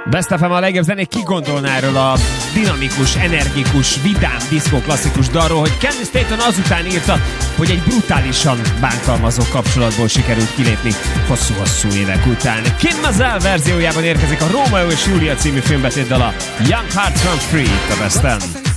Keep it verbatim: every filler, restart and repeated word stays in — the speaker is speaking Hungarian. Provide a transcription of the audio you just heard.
Best ef em a legjobb zenék, ki gondolná erről a dinamikus, energikus, vidám, diszkó klasszikus dalról, hogy Kenny Staton azután írta, hogy egy brutálisan bántalmazó kapcsolatból sikerült kilépni hosszú-hosszú évek után. Kim Mazelle verziójában érkezik a Rómeó és Júlia című filmbetétdala Young Hearts Run Free, a Best End.